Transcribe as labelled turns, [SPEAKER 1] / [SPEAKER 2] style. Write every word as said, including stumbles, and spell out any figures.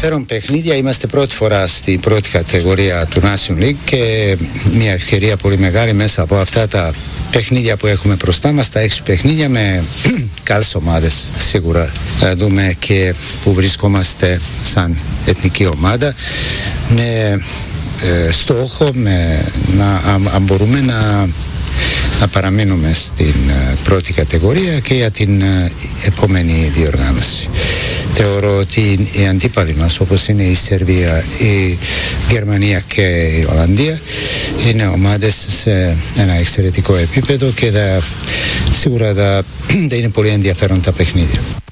[SPEAKER 1] ενδιαφέρον παιχνίδια. Είμαστε πρώτη φορά στην πρώτη κατηγορία του National League και μια ευκαιρία πολύ μεγάλη μέσα από αυτά τα παιχνίδια που έχουμε μπροστά μας, τα έξι παιχνίδια με καλές ομάδες σίγουρα. Θα δούμε και που βρισκόμαστε σαν εθνική ομάδα με ε, στόχο με, να, αν μπορούμε να να παραμείνουμε στην uh, πρώτη κατηγορία και για την uh, επόμενη διοργάνωση. Θεωρώ ότι οι αντίπαλοι μας, όπως είναι η Σερβία, η Γερμανία και η Ολλανδία, είναι ομάδες σε ένα εξαιρετικό επίπεδο και θα, σίγουρα θα, θα είναι πολύ ενδιαφέρον τα παιχνίδια.